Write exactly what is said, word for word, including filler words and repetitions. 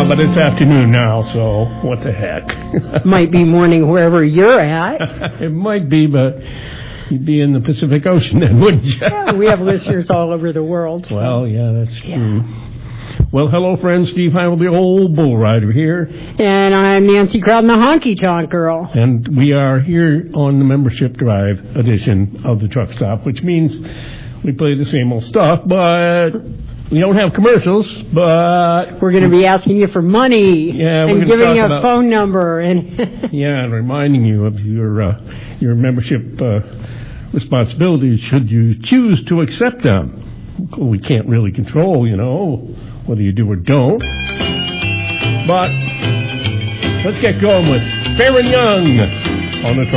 but it's afternoon now, so what the heck? Might be morning wherever you're at. It might be, but you'd be in the Pacific Ocean then, wouldn't you? Yeah, we have listeners all over the world. So. Well, yeah, that's yeah. true. Well, hello, friends. Steve Hine, the old bull rider here. And I'm Nancy Crowden, the honky-tonk girl. And we are here on the Membership Drive edition of the Truck Stop, which means we play the same old stuff, but we don't have commercials, but... We're going to be asking you for money yeah, and giving you a about, phone number. and Yeah, and reminding you of your, uh, your membership uh, responsibilities should you choose to accept them. We can't really control, you know, whether you do or don't. But let's get going with Fair and Young on the Truck